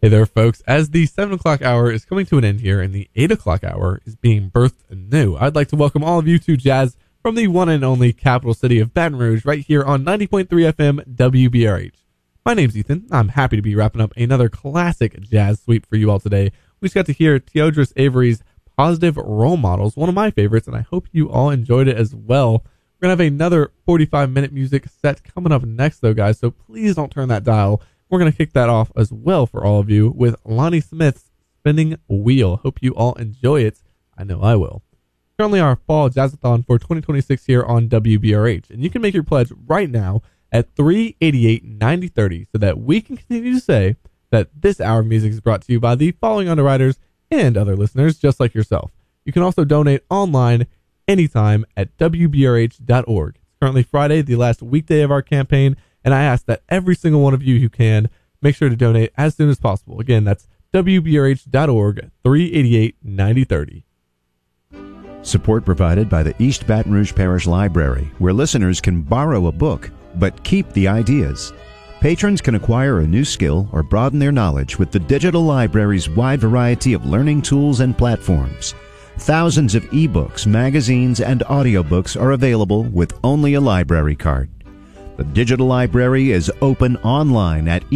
Hey there, folks. As the 7 o'clock hour is coming to an end here and the 8 o'clock hour is being birthed anew, I'd like to welcome all of you to Jazz from the one and only capital city of Baton Rouge, right here on 90.3 FM WBRH. My name's Ethan. I'm happy to be wrapping up another classic jazz sweep for you all today. We just got to hear Teodris Avery's Positive Role Models, one of my favorites, and I hope you all enjoyed it as well. We're going to have another 45-minute music set coming up next, though, guys, so please don't turn that dial. We're going to kick that off as well for all of you with Lonnie Smith's Spinning Wheel. Hope you all enjoy it. I know I will. Currently our Fall Jazzathon for 2026 here on WBRH, and you can make your pledge right now at 388-9030 so that we can continue to say that this hour of music is brought to you by the following underwriters and other listeners just like yourself. You can also donate online anytime at WBRH.org. It's currently Friday, the last weekday of our campaign, and I ask that every single one of you who can make sure to donate as soon as possible. Again, that's WBRH.org, 388-9030. Support provided by the East Baton Rouge Parish Library, where listeners can borrow a book, but keep the ideas. Patrons can acquire a new skill or broaden their knowledge with the digital library's wide variety of learning tools and platforms. Thousands of ebooks, magazines, and audiobooks are available with only a library card. The digital library is open online at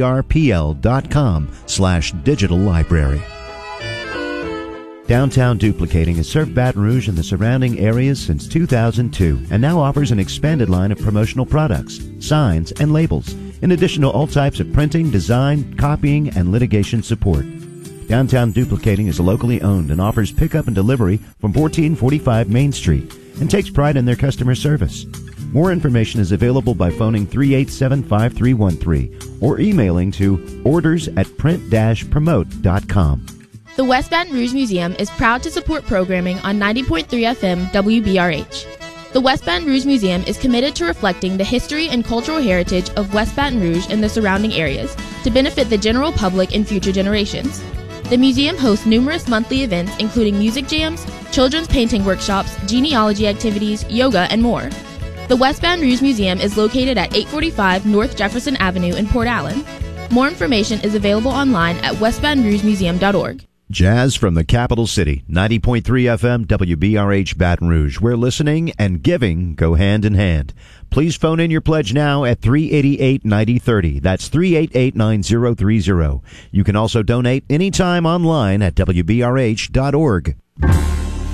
ebrpl.com/digital library. Downtown Duplicating has served Baton Rouge and the surrounding areas since 2002 and now offers an expanded line of promotional products, signs, and labels, in addition to all types of printing, design, copying, and litigation support. Downtown Duplicating is locally owned and offers pickup and delivery from 1445 Main Street and takes pride in their customer service. More information is available by phoning 387-5313 or emailing to orders@print-promote.com. The West Baton Rouge Museum is proud to support programming on 90.3 FM WBRH. The West Baton Rouge Museum is committed to reflecting the history and cultural heritage of West Baton Rouge and the surrounding areas to benefit the general public and future generations. The museum hosts numerous monthly events including music jams, children's painting workshops, genealogy activities, yoga, and more. The West Baton Rouge Museum is located at 845 North Jefferson Avenue in Port Allen. More information is available online at westbatonrougemuseum.org. Jazz from the capital city, 90.3 FM WBRH Baton Rouge, where listening and giving go hand in hand. Please phone in your pledge now at 388-9030. That's 388-9030. You can also donate anytime online at WBRH.org.